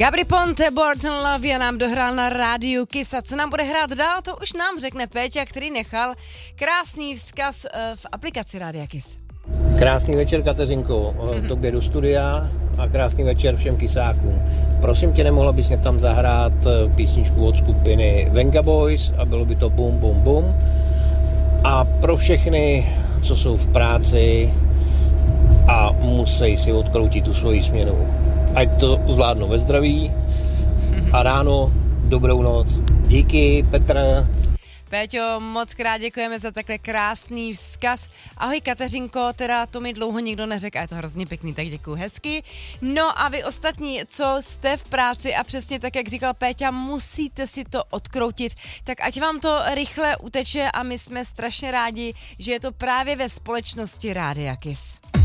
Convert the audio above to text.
Gabry Ponte, Born Love nám dohrál na rádiu Kiss. A co nám bude hrát dál, to už nám řekne Péťa, který nechal krásný vzkaz v aplikaci Rádia Kiss. Krásný večer, Kateřinko, tobě do studia a krásný večer všem kisákům. Prosím tě, nemohla bys mě tam zahrát písničku od skupiny Venga Boys a bylo by to Bum Bum Bum. A pro všechny, co jsou v práci a musí si odkroutit tu svoji směnu, ať to zvládnu ve zdraví a ráno dobrou noc. Díky, Petr. Péťo, moc krát děkujeme za takhle krásný vzkaz. Ahoj Kateřinko, teda to mi dlouho nikdo neřekl a je to hrozně pěkný, tak děkuju, hezky. No a vy ostatní, co jste v práci a přesně tak, jak říkal Péťa, musíte si to odkroutit, tak ať vám to rychle uteče a my jsme strašně rádi, že je to právě ve společnosti Rádia Kiss.